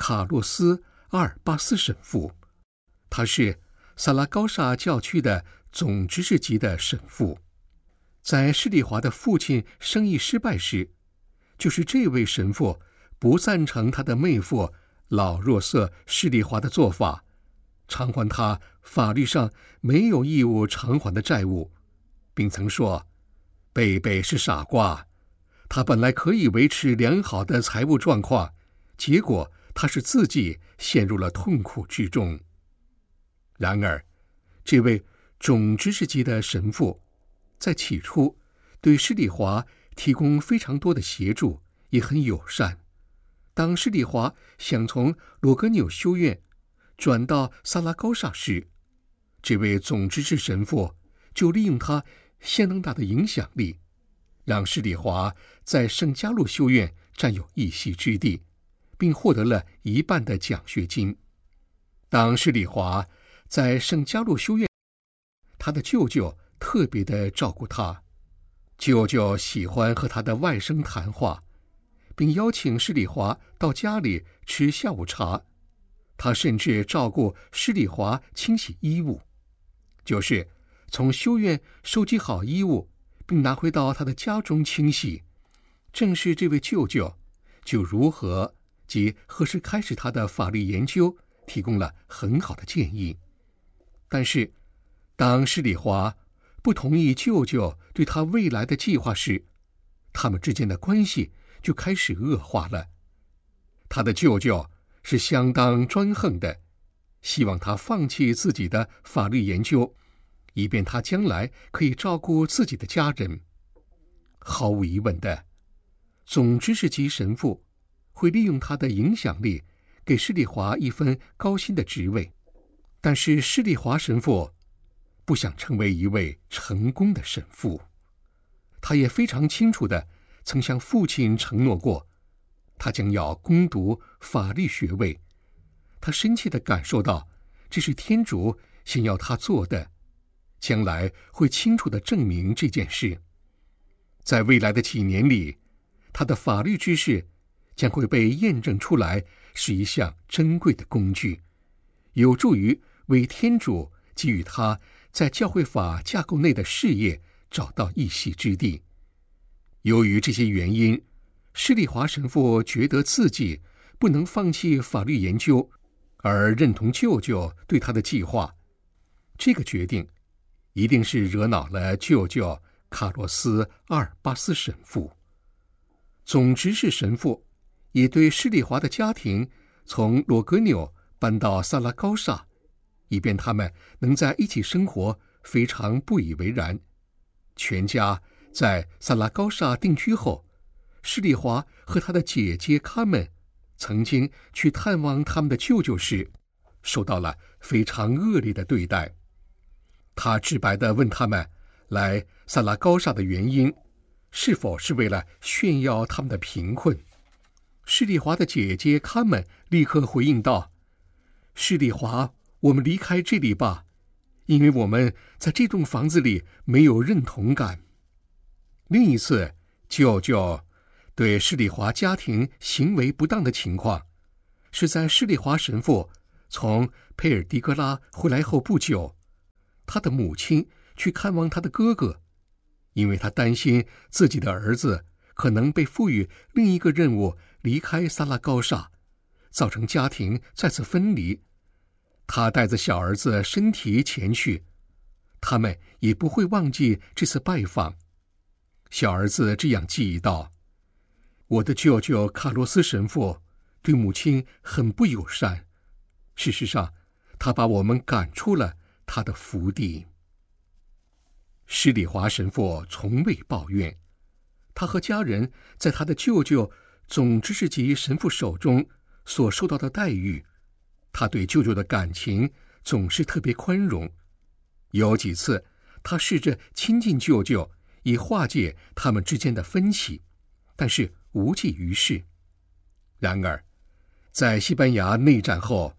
卡洛斯·阿尔巴斯神父，他是萨拉高萨教区的总执事级的神父。在施里华的父亲生意失败时，就是这位神父不赞成他的妹夫老若瑟·施里华的做法，偿还他法律上没有义务偿还的债务，并曾说：“贝贝是傻瓜，他本来可以维持良好的财务状况，结果他是自己陷入了痛苦之中。”然而，这位总执事级的神父在起初对施里华提供非常多的协助，也很友善。当施里华想从罗格纽修院转到萨拉高萨时，这位总执事神父就利用他相当大的影响力，让施里华在圣加禄修院占有一席之地，并获得了1半的奖学金。当施里华在圣加禄修院，他的舅舅特别的照顾他。舅舅喜欢和他的外甥谈话，并邀请施里华到家里吃下午茶。他甚至照顾施里华清洗衣物，就是从修院收集好衣物，并拿回到他的家中清洗。正是这位舅舅就如何及何时开始他的法律研究提供了很好的建议。但是当施里华不同意舅舅对他未来的计划时，他们之间的关系就开始恶化了。他的舅舅是相当专横的，希望他放弃自己的法律研究，以便他将来可以照顾自己的家人。毫无疑问的，总执事级神父会利用他的影响力给施里华一份高薪的职位，但是施里华神父不想成为一位成功的神父。他也非常清楚地曾向父亲承诺过，他将要攻读法律学位。他深切地感受到，这是天主想要他做的，将来会清楚地证明这件事。在未来的几年里，他的法律知识将会被验证出来，是一项珍贵的工具，有助于为天主给予他在教会法架构内的事业找到一席之地。由于这些原因，施里华神父觉得自己不能放弃法律研究，而认同舅舅对他的计划。这个决定一定是惹恼了舅舅卡洛斯·阿尔巴斯神父。总执事神父也对施里华的家庭从罗格纽搬到萨拉高萨，以便他们能在一起生活，非常不以为然。全家在萨拉高萨定居后，施里华和他的姐姐卡门曾经去探望他们的舅舅时，受到了非常恶劣的对待。他直白地问他们来萨拉高萨的原因，是否是为了炫耀他们的贫困。施里华的姐姐卡门立刻回应道：“施里华，我们离开这里吧，因为我们在这栋房子里没有认同感。”另一次，舅舅对施里华家庭行为不当的情况，是在施里华神父从佩尔迪格拉回来后不久，他的母亲去看望他的哥哥，因为他担心自己的儿子可能被赋予另一个任务，离开萨拉高萨，造成家庭再次分离。他带着小儿子身体前去，他们也不会忘记这次拜访。小儿子这样记忆道：“我的舅舅卡洛斯神父对母亲很不友善，事实上，他把我们赶出了他的福地。”施里华神父从未抱怨，他和家人在他的舅舅总执事级神父手中所受到的待遇，他对舅舅的感情总是特别宽容。有几次，他试着亲近舅舅，以化解他们之间的分歧，但是无济于事。然而，在西班牙内战后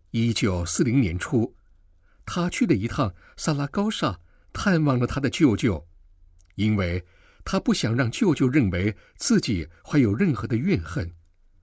，1940年初，他去了一趟萨拉高萨，探望了他的舅舅，因为他不想让舅舅认为自己怀有任何的怨恨。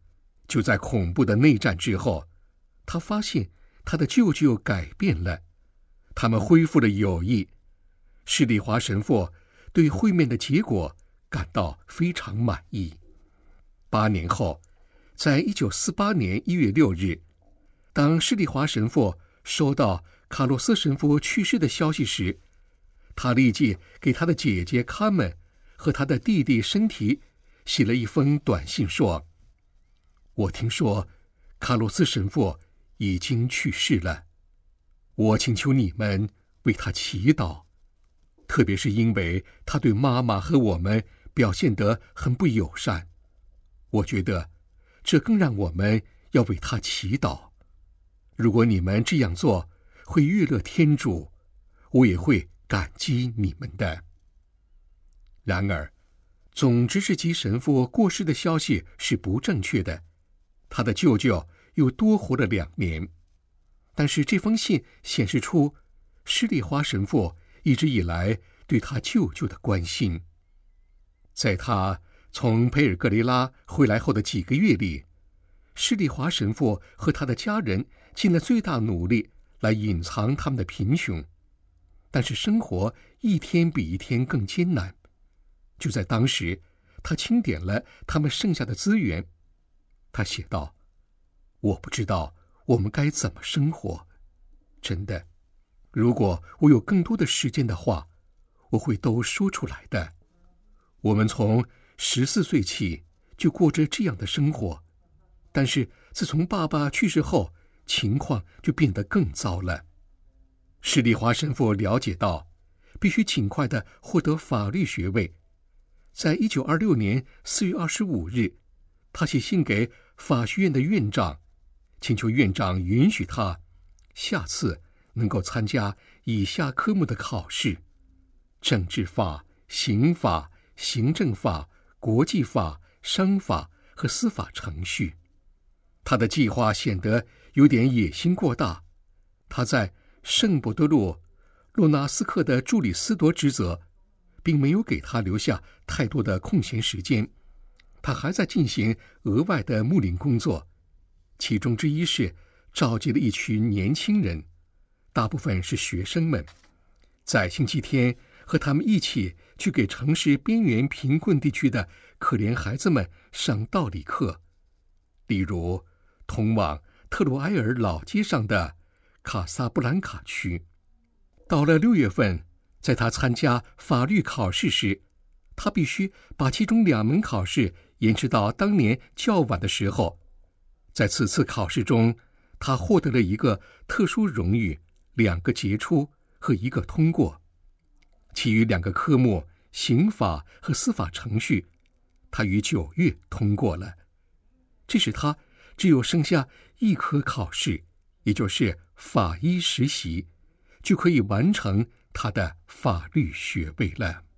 就在恐怖的内战之后，他发现他的舅舅改变了，他们恢复了友谊。施礼华神父对会面的结果感到非常满意。8年后，在1948年1月6日，当施礼华神父收到卡洛斯神父去世的消息时，他立即给他的姐姐卡门和他的弟弟身体写了一封短信说：我听说卡洛斯神父已经去世了，我请求你们为他祈祷，特别是因为他对妈妈和我们表现得很不友善，我觉得这更让我们要为他祈祷。如果你们这样做会悦乐天主，我也会感激你们的。然而，总执事级神父过世的消息是不正确的，他的舅舅又多活了2年。但是这封信显示出施礼华神父一直以来对他舅舅的关心。在他从佩尔格雷拉回来后的几个月里，施礼华神父和他的家人尽了最大努力来隐藏他们的贫穷，但是生活一天比一天更艰难。就在当时，他清点了他们剩下的资源。他写道：我不知道我们该怎么生活，真的，如果我有更多的时间的话，我会都说出来的。我们从14岁起就过着这样的生活，但是自从爸爸去世后，情况就变得更糟了。施礼华神父了解到，必须尽快地获得法律学位。在1926年4月25日，他写信给法学院的院长，请求院长允许他下次能够参加以下科目的考试：政治法、刑法、行政法、国际法、商法和司法程序。他的计划显得有点野心过大。他在圣伯多禄洛纳斯克的助理司铎职责，并没有给他留下太多的空闲时间。他还在进行额外的牧灵工作，其中之一是召集了一群年轻人，大部分是学生们，在星期天和他们一起去给城市边缘贫困地区的可怜孩子们上道理课，例如通往特鲁埃尔老街上的卡萨布兰卡区。到了6月份，在他参加法律考试时，他必须把其中2门考试延迟到当年较晚的时候。在此次考试中，他获得了一个特殊荣誉、2个杰出和1个通过。其余2个科目，刑法和司法程序，他于9月通过了。这使他只有剩下1科考试，也就是法医实习，就可以完成他的法律学位了。